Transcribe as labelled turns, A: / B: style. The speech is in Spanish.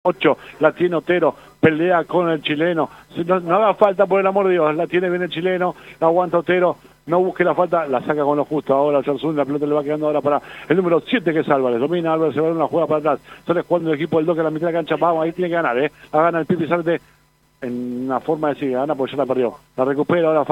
A: 8, la tiene Otero, pelea con el chileno, no haga falta por el amor de Dios, la tiene bien el chileno, la aguanta Otero, no busque la falta, la saca con lo justo, ahora Oyarzún, la pelota le va quedando ahora para el número 7 que es Álvarez, domina Álvarez, se va a dar una jugada para atrás, sale jugando el equipo del Doque a la mitad de la cancha, vamos, ahí tiene que ganar, la gana el Pipi Zárate en una forma de decir, gana porque ya la perdió, la recupera ahora.